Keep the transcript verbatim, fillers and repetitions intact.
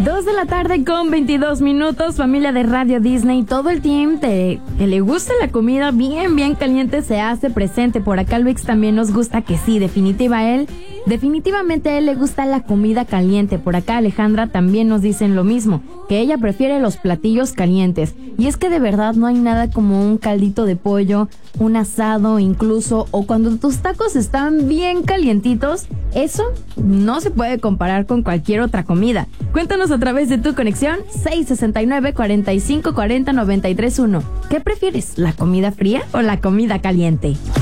Dos de la tarde con veintidós minutos, familia de Radio Disney. Todo el team te, que le gusta la comida bien, bien caliente se hace presente. Por acá Luis también nos gusta que sí, definitiva él. Definitivamente a él le gusta la comida caliente. Por acá Alejandra también nos dicen lo mismo, que ella prefiere los platillos calientes. Y es que de verdad no hay nada como un caldito de pollo, un asado incluso, o cuando tus tacos están bien calientitos. Eso no se puede comparar con cualquier otra comida. Cuéntanos a través de tu conexión seis sesenta y nueve, cuarenta y cinco, cuarenta, noventa y tres uno. ¿Qué prefieres, la comida fría o la comida caliente?